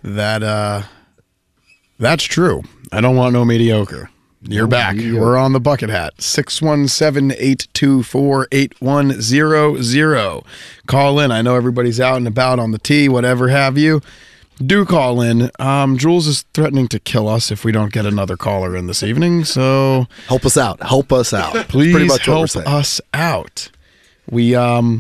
That's true. I don't want no mediocre. You're back. We're on the bucket hat. 617-824-8100. Call in. I know everybody's out and about on the tee, whatever have you. Do call in. Jules is threatening to kill us if we don't get another caller in this evening, so... Help us out. Help us out. Please pretty much help us out. So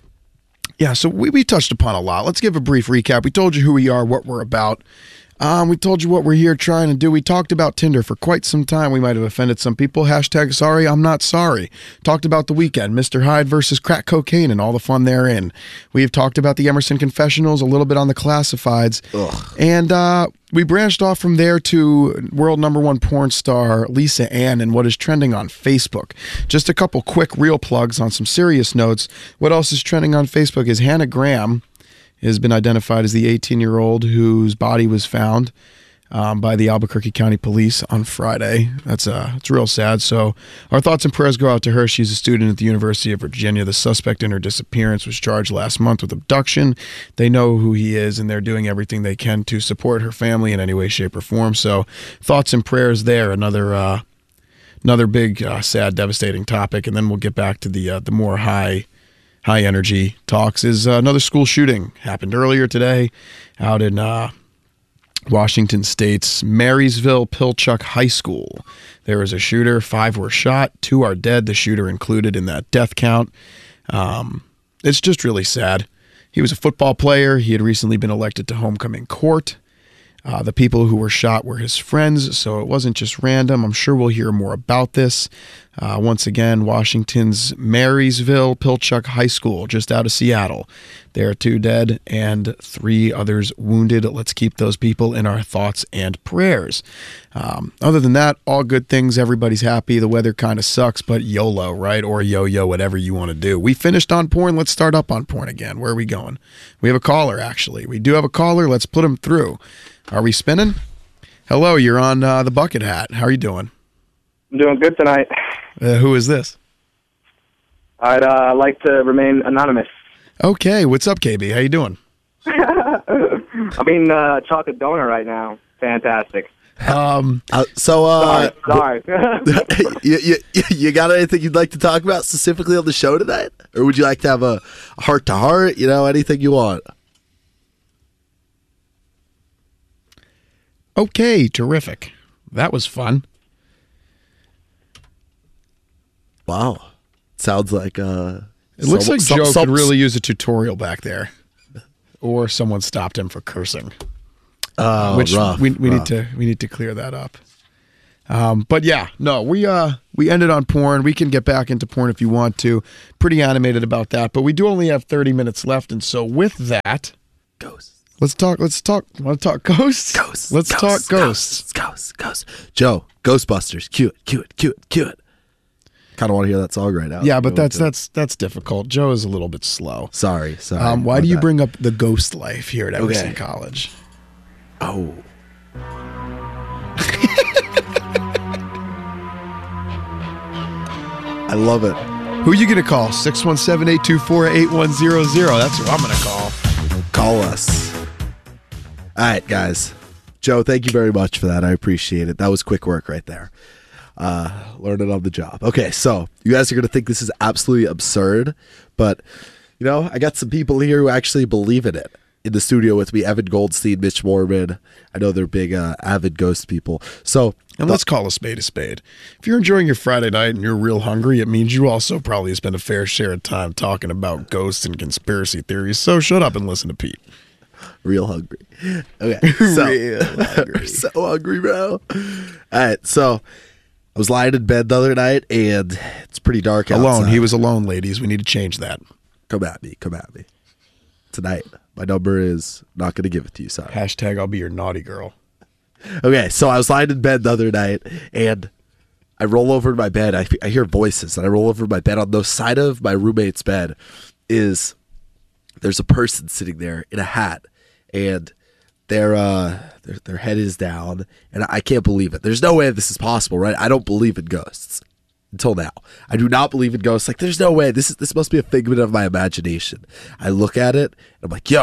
we touched upon a lot. Let's give a brief recap. We told you who we are, what we're about. We told you what we're here trying to do. We talked about Tinder for quite some time. We might have offended some people. Hashtag sorry, I'm not sorry. Talked about the weekend, Mr. Hyde versus crack cocaine and all the fun therein. We have talked about the Emerson Confessionals, a little bit on the classifieds. Ugh. And we branched off from there to world #1 porn star Lisa Ann and what is trending on Facebook. Just a couple quick real plugs on some serious notes. What else is trending on Facebook is Hannah Graham has been identified as the 18-year-old whose body was found by the Albuquerque County Police on Friday. It's real sad. So our thoughts and prayers go out to her. She's a student at the University of Virginia. The suspect in her disappearance was charged last month with abduction. They know who he is, and they're doing everything they can to support her family in any way, shape, or form. So thoughts and prayers there. Another big, sad, devastating topic, and then we'll get back to the more high energy talks. Is another school shooting happened earlier today out in Washington State's Marysville Pilchuck High School. There was a shooter. 5 were shot. 2 are dead. The shooter included in that death count. It's just really sad. He was a football player. He had recently been elected to homecoming court. The people who were shot were his friends, so it wasn't just random. I'm sure we'll hear more about this. Once again, Washington's Marysville Pilchuck High School, just out of Seattle. There are 2 dead and 3 others wounded. Let's keep those people in our thoughts and prayers. Other than that, all good things. Everybody's happy. The weather kind of sucks, but YOLO, right? Or yo-yo, whatever you want to do. We finished on porn. Let's start up on porn again. Where are we going? We have a caller, actually. We do have a caller. Let's put him through. Are we spinning? Hello, you're on the bucket hat. How are you doing? I'm doing good tonight. Who is this? I'd like to remain anonymous. Okay, what's up, KB? How you doing? I'm eating chocolate donut right now. Fantastic. Sorry. you got anything you'd like to talk about specifically on the show tonight? Or would you like to have a heart-to-heart? Anything you want? Okay, terrific. That was fun. Wow. Sounds like it looks like Joe could really use a tutorial back there. Or someone stopped him for cursing. Which rough, we need to clear that up. But yeah, no, we ended on porn. We can get back into porn if you want to. Pretty animated about that, but we do only have 30 minutes left, and so with that, ghosts. Let's talk. Want to talk ghosts? Let's talk ghosts. Ghosts. Joe, Ghostbusters. Cue it. Kind of want to hear that song right now. Yeah, but that's difficult. Joe is a little bit slow. Sorry. Why do you bring up the ghost life here at Emerson College? Oh. I love it. Who are you going to call? 617-824-8100. That's who I'm going to call. Call us. All right, guys. Joe, thank you very much for that. I appreciate it. That was quick work right there. Learning on the job. Okay, so you guys are going to think this is absolutely absurd, but, I got some people here who actually believe in it. In the studio with me, Evan Goldstein, Mitch Mormon. I know they're big avid ghost people. And let's call a spade a spade. If you're enjoying your Friday night and you're real hungry, it means you also probably spend a fair share of time talking about ghosts and conspiracy theories. So shut up and listen to Pete. Real hungry. Okay. Real hungry. So hungry, bro. All right. So I was lying in bed the other night and it's pretty dark outside. Alone. He was alone, ladies. We need to change that. Come at me. Tonight. My number is not going to give it to you, sorry. Hashtag I'll be your naughty girl. Okay, so I was lying in bed the other night, and I roll over in my bed. I hear voices, and I roll over in my bed. On the side of my roommate's bed there's a person sitting there in a hat, and their head is down, and I can't believe it. There's no way this is possible, right? I don't believe in ghosts. Until now. I do not believe in ghosts. Like, there's no way. This must be a figment of my imagination. I look at it, and I'm like, yo,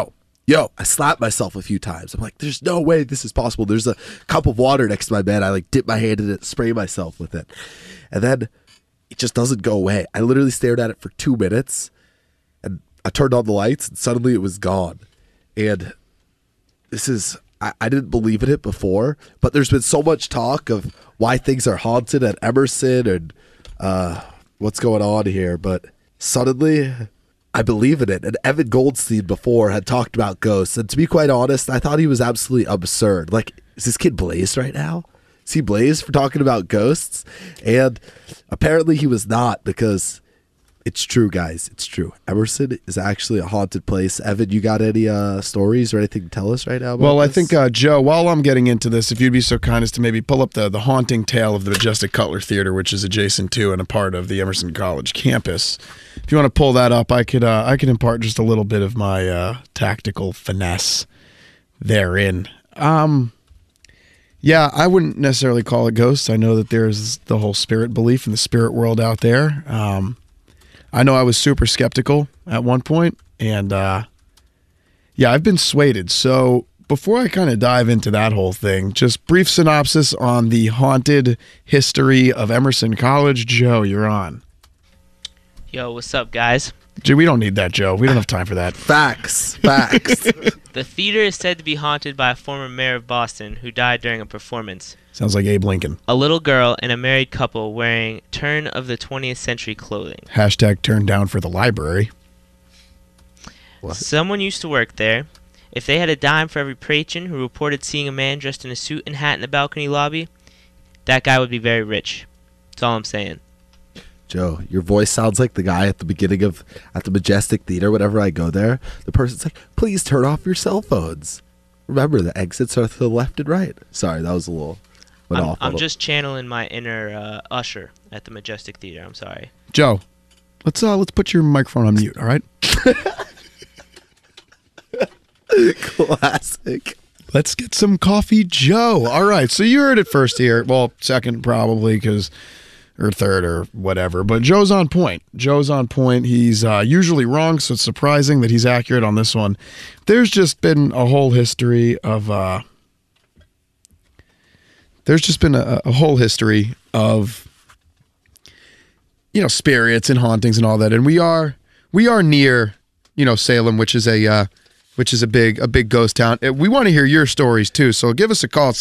Yo, I slapped myself a few times. I'm like, there's no way this is possible. There's a cup of water next to my bed. I like dip my hand in it, spray myself with it. And then it just doesn't go away. I literally stared at it for 2 minutes and I turned on the lights and suddenly it was gone. And this is, I didn't believe in it before, but there's been so much talk of why things are haunted at Emerson and what's going on here. But suddenly I believe in it. And Evan Goldstein before had talked about ghosts. And to be quite honest, I thought he was absolutely absurd. Like, is this kid blazed right now? Is he blazed for talking about ghosts? And apparently he was not, because it's true, guys. It's true. Emerson is actually a haunted place. Evan, you got any stories or anything to tell us right now about Well, I this? think, Joe, while I'm getting into this, if you'd be so kind as to maybe pull up the haunting tale of the Majestic Cutler Theater, which is adjacent to and a part of the Emerson College campus. If you want to pull that up, I could impart just a little bit of my tactical finesse therein. Yeah, I wouldn't necessarily call it ghosts. I know that there's the whole spirit belief in the spirit world out there. I know I was super skeptical at one point, and yeah, I've been swayed. So before I kind of dive into that whole thing, just brief synopsis on the haunted history of Emerson College. Joe, you're on. Yo, what's up, guys? Joe, we don't need that, Joe. We don't have time for that. Facts. The theater is said to be haunted by a former mayor of Boston who died during a performance. Sounds like Abe Lincoln. A little girl and a married couple wearing turn of the 20th century clothing. Hashtag turned down for the library. What? Someone used to work there. If they had a dime for every patron who reported seeing a man dressed in a suit and hat in the balcony lobby, that guy would be very rich. That's all I'm saying. Joe, your voice sounds like the guy at the beginning of at the Majestic Theater. Whenever I go there, the person's like, "Please turn off your cell phones. Remember, the exits are to the left and right." Sorry, that was a little. I'm just channeling my inner usher at the Majestic Theater. I'm sorry. Joe, let's put your microphone on mute, all right? Classic. Let's get some coffee, Joe. All right, so you heard it first here. Well, second probably, or third or whatever. But Joe's on point. He's usually wrong, so it's surprising that he's accurate on this one. There's just been a whole history of spirits and hauntings and all that. And we are near, Salem, which is a big ghost town. We want to hear your stories too. So give us a call at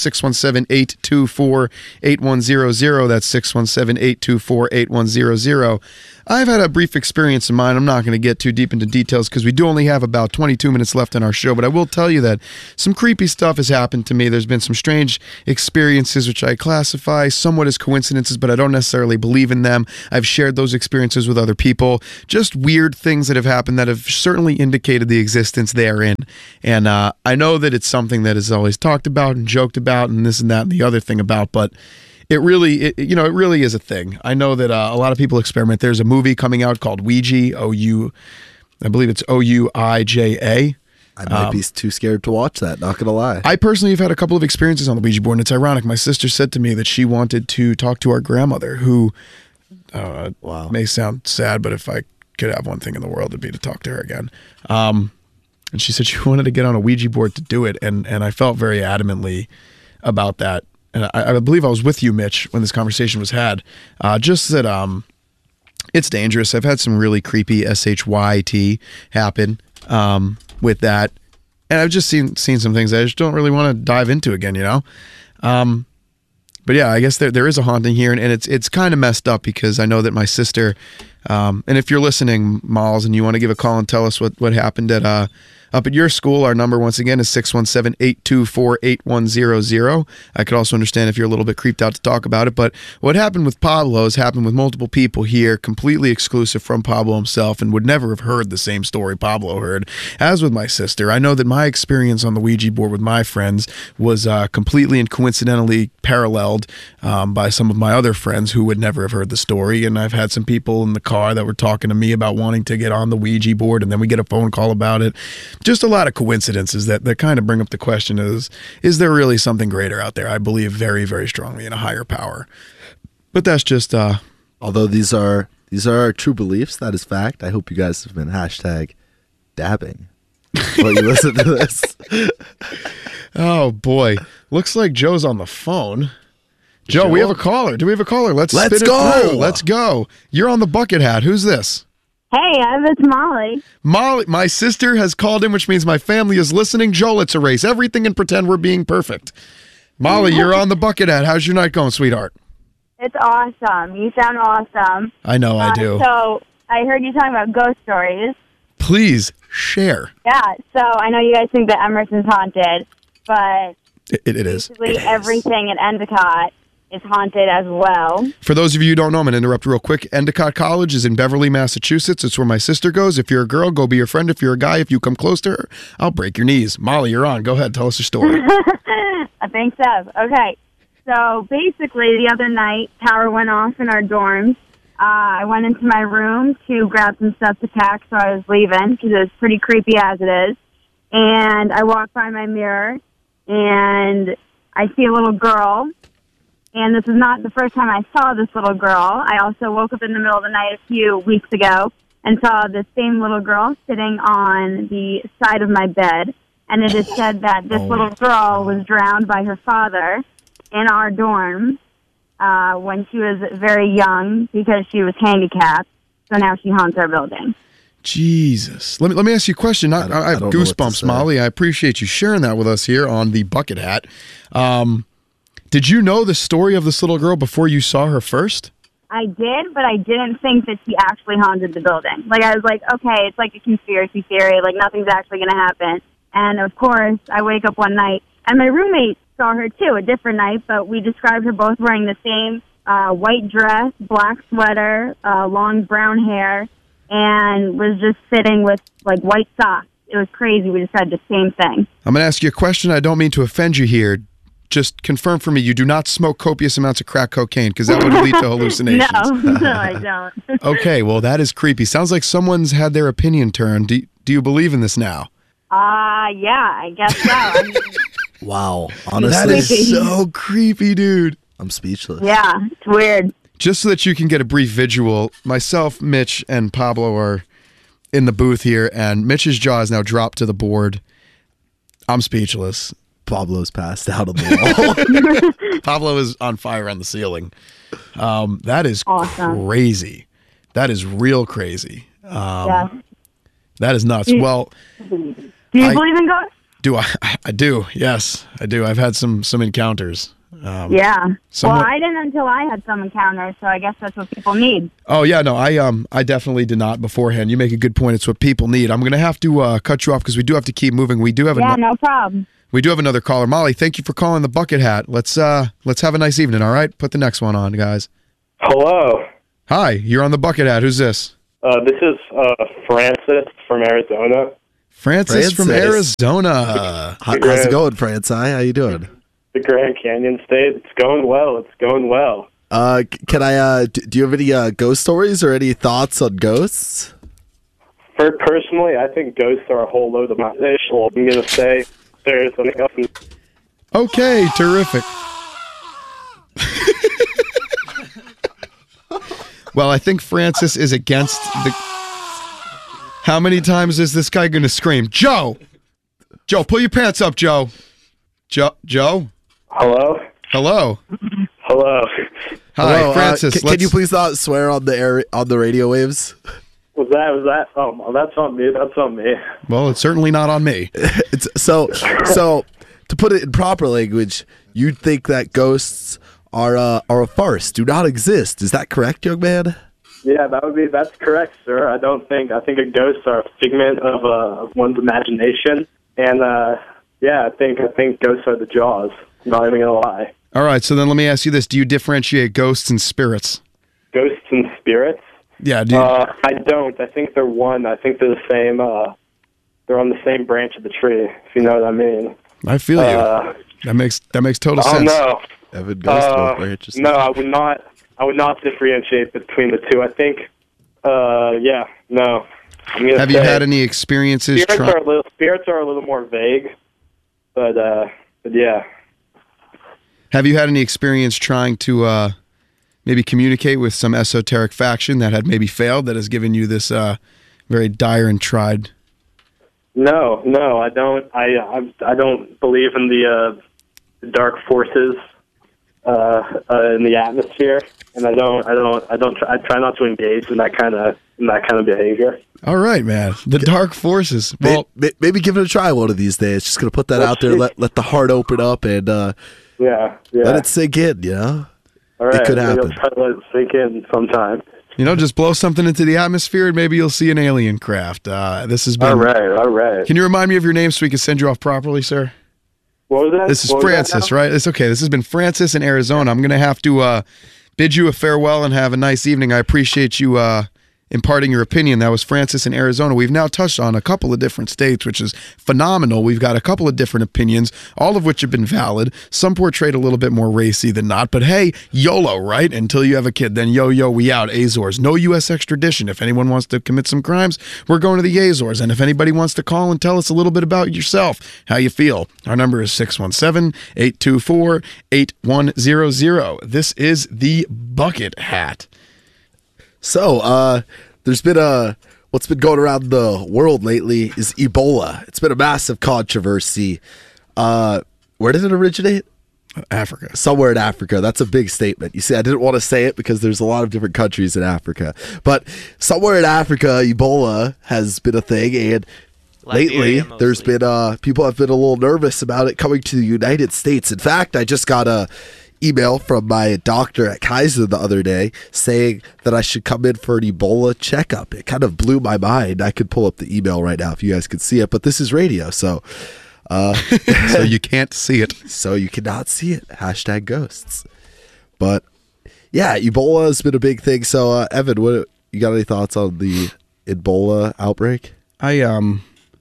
617-824-8100. That's 617-824-8100. I've had a brief experience in mine. I'm not going to get too deep into details because we do only have about 22 minutes left in our show, but I will tell you that some creepy stuff has happened to me. There's been some strange experiences which I classify somewhat as coincidences, but I don't necessarily believe in them. I've shared those experiences with other people. Just weird things that have happened that have certainly indicated the existence therein. And I know that it's something that is always talked about and joked about and this and that and the other thing about, but it really is a thing. I know that a lot of people experiment. There's a movie coming out called Ouija, I believe it's Ouija. I might be too scared to watch that, not gonna lie. I personally have had a couple of experiences on the Ouija board, and it's ironic. My sister said to me that she wanted to talk to our grandmother, who may sound sad, but if I could have one thing in the world, it'd be to talk to her again. And she said she wanted to get on a Ouija board to do it, and I felt very adamantly about that. And I believe I was with you, Mitch, when this conversation was had. Just that it's dangerous. I've had some really creepy SHYT happen with that. And I've just seen some things I just don't really want to dive into again, But yeah, I guess there is a haunting here, and it's kind of messed up because I know that my sister, and if you're listening, Miles, and you want to give a call and tell us what happened at up at your school, our number once again is 617-824-8100. I could also understand if you're a little bit creeped out to talk about it, but what happened with Pablo has happened with multiple people here, completely exclusive from Pablo himself, and would never have heard the same story Pablo heard. As with my sister, I know that my experience on the Ouija board with my friends was completely and coincidentally paralleled by some of my other friends who would never have heard the story, and I've had some people in the car that were talking to me about wanting to get on the Ouija board, and then we get a phone call about it. Just a lot of coincidences that kind of bring up the question is there really something greater out there? I believe very, very strongly in a higher power. But that's just... Although these are our true beliefs, that is fact. I hope you guys have been #dabbing Well, you listen to this. Oh boy, looks like Joe's on the phone. Joe, we have a caller. Do we have a caller? Let's Let's spin it go. through. Let's go. You're on the bucket hat. Who's this? Hey, it's Molly. Molly, my sister has called in, which means my family is listening. Joe, let's erase everything and pretend we're being perfect. Molly, you're on the bucket hat. How's your night going, sweetheart? It's awesome. You sound awesome. I know I do. So I heard you talking about ghost stories. Please share. Yeah, so I know you guys think that Emerson's haunted, but It is. basically everything at Endicott is haunted as well. For those of you who don't know, I'm going to interrupt real quick. Endicott College is in Beverly, Massachusetts. It's where my sister goes. If you're a girl, go be your friend. If you're a guy, if you come close to her, I'll break your knees. Molly, you're on. Go ahead. Tell us your story. Thanks, Ev. Okay, so basically the other night, power went off in our dorms. I went into my room to grab some stuff to pack, so I was leaving because it was pretty creepy as it is. And I walked by my mirror, and I see a little girl. And this is not the first time I saw this little girl. I also woke up in the middle of the night a few weeks ago and saw this same little girl sitting on the side of my bed. And it is said that this little girl was drowned by her father in our dorm when she was very young because she was handicapped. So now she haunts our building. Jesus. Let me ask you a question. I have don't know what to goosebumps, say. Molly. I appreciate you sharing that with us here on the bucket hat. Did you know the story of this little girl before you saw her first? I did, but I didn't think that she actually haunted the building. Like, I was like, okay, it's like a conspiracy theory. Like, nothing's actually going to happen. And, of course, I wake up one night, and my roommate saw her, too, a different night, but we described her both wearing the same white dress, black sweater, long brown hair, and was just sitting with, like, white socks. It was crazy. We just had the same thing. I'm going to ask you a question. I don't mean to offend you here. Just confirm for me, you do not smoke copious amounts of crack cocaine because that would lead to hallucinations. No, I don't. Okay, well, that is creepy. Sounds like someone's had their opinion turned. Do you believe in this now? Yeah, I guess so. I mean, Wow. That Honestly, is so creepy, dude. I'm speechless. yeah, it's weird. Just so that you can get a brief visual, myself, Mitch, and Pablo are in the booth here, and Mitch's jaw is now dropped to the board. I'm speechless. Pablo's passed out on the wall. Pablo is on fire on the ceiling. That is Awesome. crazy. That is real crazy. Yeah. That is nuts. Well, Do you I- believe in ghosts? do I do. Yes, I do. I've had some encounters. Yeah. somewhat- Well, I didn't until I had some encounters, so I guess that's what people need. Oh yeah, no, I definitely did not beforehand. You make a good point. It's what people need. I'm going to have to cut you off because we do have to keep moving. We do have Yeah, no problem. We do have another caller. Molly, thank you for calling the bucket hat. Let's have a nice evening, all right? Put the next one on, guys. Hello. Hi, you're on the bucket hat. Who's this? This is Francis from Arizona. Francis from Francis. Arizona. How's it going, Francis? How you doing? The Grand Canyon State. It's going well. It's going well. Can I? Do you have any ghost stories or any thoughts on ghosts? Personally, I think ghosts are a whole load of imagination. I'm going to say there's something else. Okay, terrific. Well, I think Francis is against the... How many times is this guy going to scream? Joe! Joe, pull your pants up, Joe. Joe? Hello? Hello? Hello. Hi, Hello, Francis. can you please not swear on the radio waves? Was that? Oh, that's on me. That's on me. Well, it's certainly not on me. It's so to put it in proper language, you'd think that ghosts are a farce, do not exist. Is that correct, young man? Yeah, that's correct, sir. I think a ghosts are a figment of one's imagination, and yeah, I think ghosts are the Jaws. I'm not even gonna lie. All right, so then let me ask you this. Do you differentiate ghosts and spirits? Ghosts and spirits? Yeah, do you, I don't. I think they're one. I think they're the same. They're on the same branch of the tree, if you know what I mean. I feel you. That makes total Oh sense. no. Evan Ghost both branches. No, I would not. I would not differentiate between the two. I think. Yeah. No. I'm gonna Have you say had any experiences spirits are a little more vague, but yeah. Have you had any experience trying to maybe communicate with some esoteric faction that had maybe failed that has given you this very dire and tried No, I don't. I don't believe in the dark forces in the atmosphere, and I try not to engage in that kind of behavior. All right, man. The dark forces. Well, Maybe give it a try one of these days. Just gonna put that out there. Let the heart open up and yeah. let it sink in. You know, All right, it could maybe happen. I'll try to let it sink in sometime. just blow something into the atmosphere and maybe you'll see an alien craft. This has been. All right. Can you remind me of your name so we can send you off properly, sir? What was that? This is What was that Francis, now? right? It's okay. This has been Francis in Arizona. I'm going to have to bid you a farewell and have a nice evening. I appreciate you imparting your opinion. That was Francis in Arizona. We've now touched on a couple of different states, which is phenomenal. We've got a couple of different opinions, all of which have been valid. Some portrayed a little bit more racy than not, but hey, YOLO, right? Until you have a kid, then yo, we out. Azores. No U.S. extradition. If anyone wants to commit some crimes, we're going to the Azores. And if anybody wants to call and tell us a little bit about yourself, how you feel, our number is 617-824-8100. This is the Bucket Hat. So, there's been what's been going around the world lately is Ebola. It's been a massive controversy. Where did it originate? Africa. Somewhere in Africa. That's a big statement. You see, I didn't want to say it because there's a lot of different countries in Africa. But somewhere in Africa, Ebola has been a thing, and lately Liberia, there's mostly. been people have been a little nervous about it coming to the United States. In fact, I just got a email from my doctor at Kaiser the other day saying that I should come in for an Ebola checkup. It kind of blew my mind. I could pull up the email right now if you guys could see it, but this is radio, so So you can't see it. so you cannot see it. Hashtag ghosts. But yeah, Ebola has been a big thing. So Evan, what you got any thoughts on the Ebola outbreak? I'm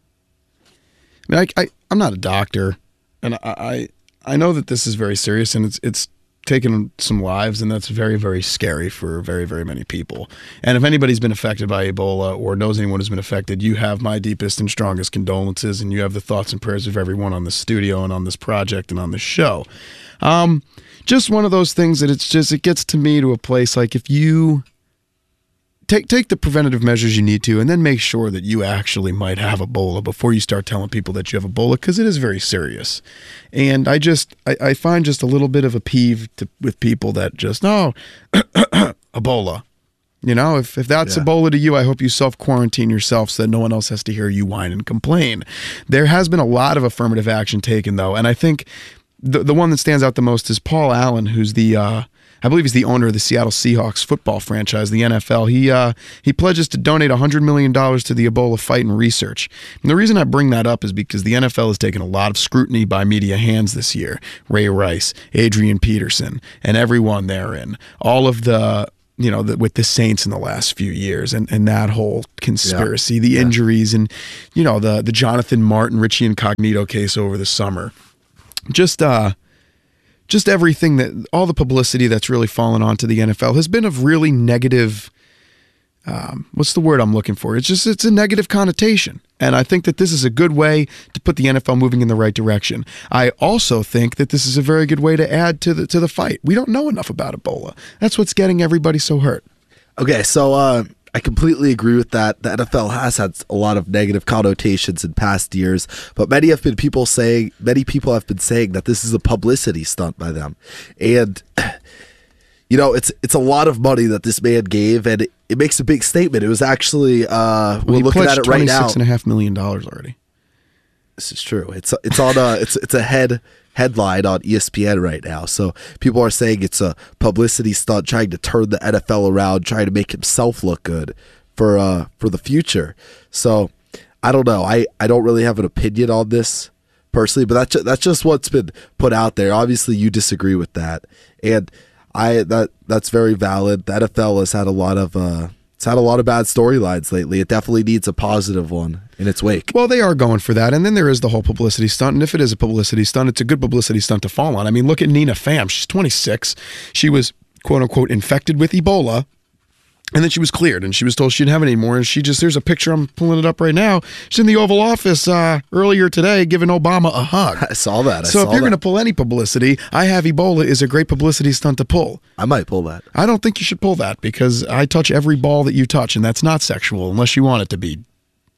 not a doctor, and I know that this is very serious, and it's taken some lives, and that's very, very scary for very, very many people. And if anybody's been affected by Ebola or knows anyone who's been affected, you have my deepest and strongest condolences, and you have the thoughts and prayers of everyone on the studio and on this project and on this show. Just one of those things that it gets to me to a place like if you take the preventative measures you need to, and then make sure that you actually might have Ebola before you start telling people that you have Ebola, because it is very serious. And I find just a little bit of a peeve with people that just, Ebola. You know, if that's Ebola to you, I hope you self-quarantine yourself so that no one else has to hear you whine and complain. There has been a lot of affirmative action taken, though, and I think the one that stands out the most is Paul Allen, who's I believe he's the owner of the Seattle Seahawks football franchise, the NFL. He pledges to donate $100 million to the Ebola fight and research. And the reason I bring that up is because the NFL has taken a lot of scrutiny by media hands this year. Ray Rice, Adrian Peterson, and everyone therein. All of with the Saints in the last few years and that whole conspiracy, the injuries, and, the Jonathan Martin, Richie Incognito case over the summer. Just everything that all the publicity that's really fallen onto the NFL has been of really negative. What's the word I'm looking for? It's a negative connotation. And I think that this is a good way to put the NFL moving in the right direction. I also think that this is a very good way to add to the fight. We don't know enough about Ebola. That's what's getting everybody so hurt. Okay, so I completely agree with that. The NFL has had a lot of negative connotations in past years, but many people have been saying that this is a publicity stunt by them. And it's a lot of money that this man gave, and it makes a big statement. It was actually we're looking at it right now. $26.5 million already. This is true. It's on it's a headline on ESPN right now. So people are saying it's a publicity stunt, trying to turn the NFL around, trying to make himself look good for the future. So I don't know. I don't really have an opinion on this personally, but that's just what's been put out there. Obviously, you disagree with that, and that's very valid. The NFL has had a lot of bad storylines lately. It definitely needs a positive one in its wake. Well, they are going for that. And then there is the whole publicity stunt. And if it is a publicity stunt, it's a good publicity stunt to fall on. I mean, look at Nina Pham. She's 26. She was, quote unquote, infected with Ebola. And then she was cleared, and she was told she didn't have it anymore. And here's a picture, I'm pulling it up right now. She's in the Oval Office earlier today giving Obama a hug. I saw that. So if you're going to pull any publicity, I have Ebola is a great publicity stunt to pull. I might pull that. I don't think you should pull that because I touch every ball that you touch, and that's not sexual unless you want it to be.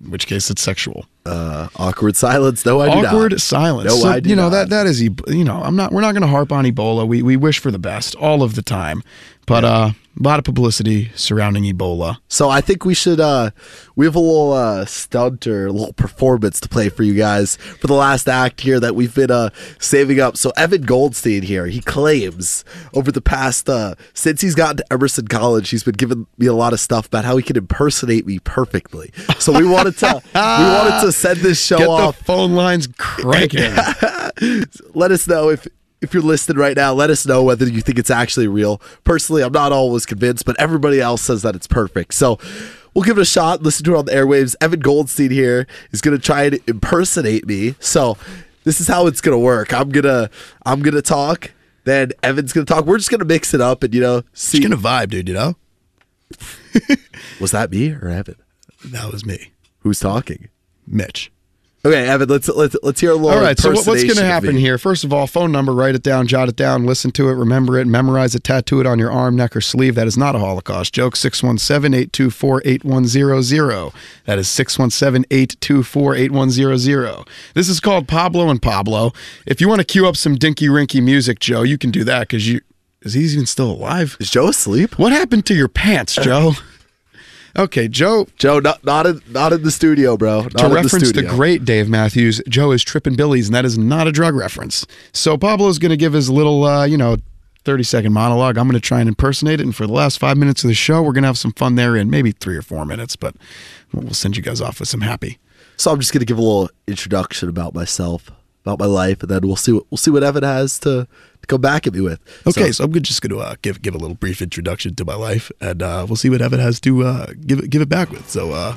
which case it's sexual. Awkward silence. No, I do not. Awkward silence. No, So, I do not. that is, we're not going to harp on Ebola. We wish for the best all of the time, but a lot of publicity surrounding Ebola. So I think we should we have a little stunt or a little performance to play for you guys for the last act here that we've been saving up. So Evan Goldstein here, he claims over the past since he's gotten to Emerson College, he's been giving me a lot of stuff about how he can impersonate me perfectly. So we wanted to send this show Get off. the phone lines cranking. Let us know if you're listening right now. Let us know whether you think it's actually real. Personally, I'm not always convinced, but everybody else says that it's perfect. So we'll give it a shot. Listen to it on the airwaves. Evan Goldstein here is going to try and impersonate me. So this is how it's going to work. I'm gonna talk. Then Evan's going to talk. We're just going to mix it up and see. Just gonna vibe, dude. Was that me or Evan? That was me, Who's talking? Mitch. Okay, Evan. Let's hear a little. All right, so what's going impersonation to of happen me. here? First of all, phone number, write it down, jot it down, listen to it, remember it, memorize it, tattoo it on your arm, neck, or sleeve. That is not a Holocaust joke. 617-824-8100. That is 617-824-8100. This is called Pablo and Pablo. If you want to cue up some dinky-rinky music, Joe, you can do that because is he even still alive? Is Joe asleep? What happened to your pants, Joe? Okay, Joe. Joe, not in the studio, bro. Not To in reference the studio. great Dave Matthews, Joe is tripping billies, and that is not a drug reference. So Pablo's going to give his little, 30-second monologue. I'm going to try and impersonate it, and for the last 5 minutes of the show, we're going to have some fun there in maybe 3 or 4 minutes, but we'll send you guys off with some happy. So I'm just gonna give a little introduction about myself, about my life, and then we'll see what Evan has to come back at me with. Okay, so I'm just going to give a little brief introduction to my life, and we'll see what Evan has to give it back with. So,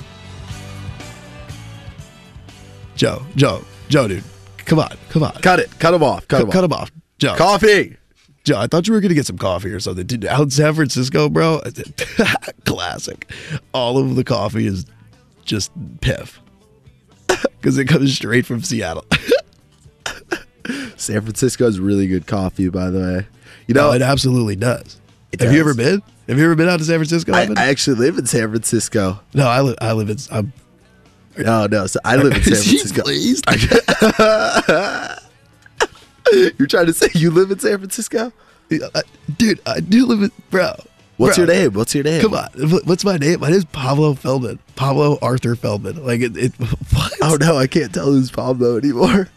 Joe, dude, come on. Cut him off. Cut him off. Joe. Coffee. Joe, I thought you were going to get some coffee or something. Dude, out in San Francisco, bro, classic. All of the coffee is just piff because it comes straight from Seattle. San Francisco has really good coffee, by the way. No, it absolutely does. It Have does. you ever been? Have you ever been out to San Francisco? I Evan? actually live in San Francisco. No, I live in. No. So I live in San Is he Francisco. pleased? You're trying to say you live in San Francisco? Dude, I do live in. Bro. What's bro, your name? What's your name? Come on. What's my name? My name is Pablo Feldman. Pablo Arthur Feldman. Like, what? Oh, no, I can't tell who's Pablo anymore.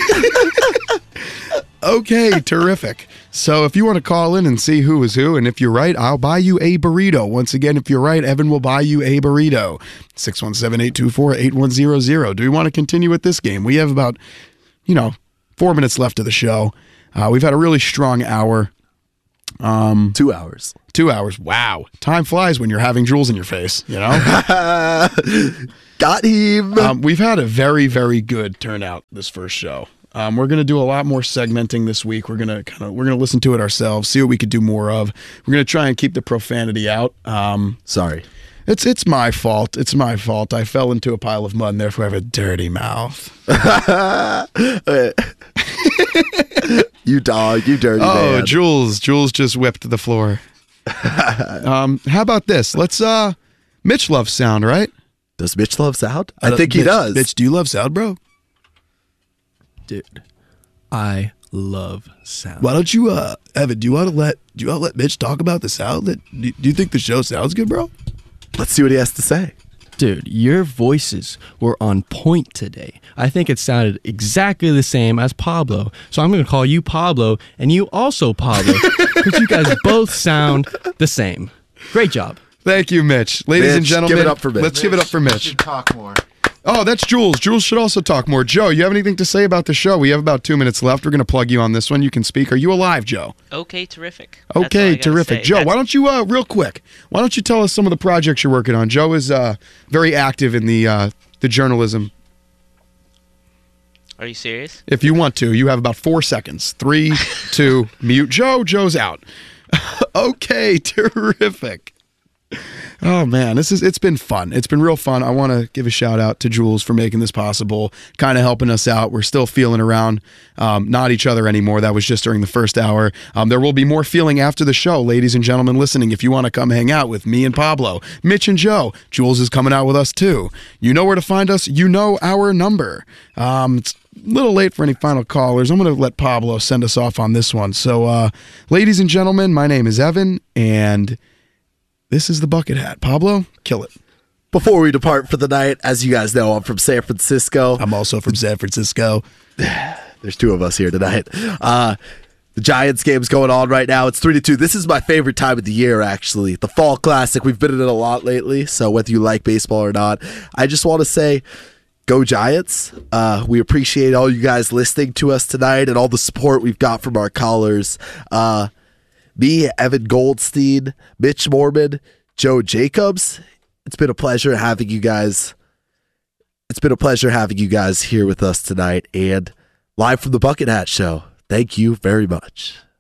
Okay, terrific. So if you want to call in and see who is who, and if you're right, I'll buy you a burrito. Once again, if you're right, Evan will buy you a burrito. 617-824-8100. Do we want to continue with this game? We have about, 4 minutes left of the show. We've had a really strong hour. 2 hours. 2 hours. Wow. Time flies when you're having jewels in your face, Got him. We've had a very, very good turnout this first show. We're going to do a lot more segmenting this week. We're going to listen to it ourselves, see what we could do more of. We're going to try and keep the profanity out. Sorry. It's my fault. It's my fault. I fell into a pile of mud and therefore I have a dirty mouth. You dog, you dirty Oh, man. Jules just whipped the floor. How about this? Let's Mitch loves sound, right? Does Mitch love sound? I think he Mitch, does. Mitch, do you love sound, bro? Dude, I love sound. Why don't you, Evan? Do you want to let Mitch talk about the sound? Do you think the show sounds good, bro? Let's see what he has to say. Dude, your voices were on point today. I think it sounded exactly the same as Pablo. So I'm going to call you Pablo and you also Pablo because you guys both sound the same. Great job. Thank you, Mitch. Ladies and Mitch, gentlemen, give it up for Mitch. Let's give it up for Mitch. Should talk more. Oh, that's Jules. Jules should also talk more. Joe, you have anything to say about the show? We have about 2 minutes left. We're going to plug you on this one. You can speak. Are you alive, Joe? Okay, terrific. That's all I Okay, gotta terrific. say. Joe, That's- why don't you, real quick, why don't you tell us some of the projects you're working on? Joe is very active in the journalism. Are you serious? If you want to, you have about 4 seconds. 3, 2, mute Joe. Joe's out. Okay, terrific. Oh man, it's been fun. It's been real fun. I want to give a shout out to Jules for making this possible, kind of helping us out. We're still feeling around, not each other anymore. That was just during the first hour. There will be more feeling after the show, ladies and gentlemen listening. If you want to come hang out with me and Pablo, Mitch and Joe, Jules is coming out with us too. You know where to find us. You know our number. It's a little late for any final callers. I'm going to let Pablo send us off on this one. So, ladies and gentlemen, my name is Evan, and this is the Bucket Hat. Pablo, kill it. Before we depart for the night, as you guys know, I'm from San Francisco. I'm also from San Francisco. There's two of us here tonight. The Giants game's going on right now. It's 3-2. This is my favorite time of the year, actually. The Fall Classic. We've been in it a lot lately, so whether you like baseball or not, I just want to say, go Giants. We appreciate all you guys listening to us tonight and all the support we've got from our callers. Me, Evan Goldstein, Mitch Mormon, Joe Jacobs. It's been a pleasure having you guys. It's been a pleasure having you guys here with us tonight and live from the Bucket Hat Show. Thank you very much.